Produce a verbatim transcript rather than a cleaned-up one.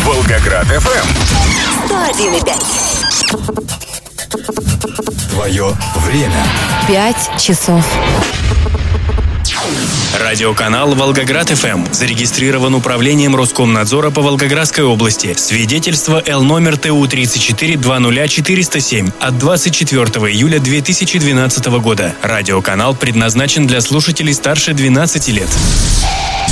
Волгоград эф эм сто один и пять. Твое время. Пять часов. Радиоканал «Волгоград эф эм» зарегистрирован управлением Роскомнадзора по Волгоградской области. Свидетельство Л номер Т У тридцать четыре двадцать четыреста семь от двадцать четвёртого июля две тысячи двенадцатого года. Радиоканал предназначен для слушателей старше двенадцати лет.